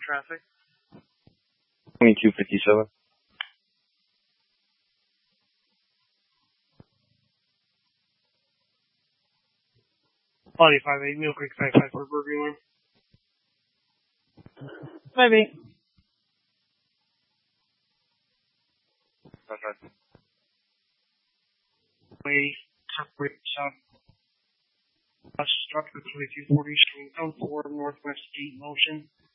traffic. 2257. Quality 5-8, Mill Creek 5-5 for Burger Line. 5-8. Way, separate south. Bus struck with 2240, stream 04, northwest 8 motion.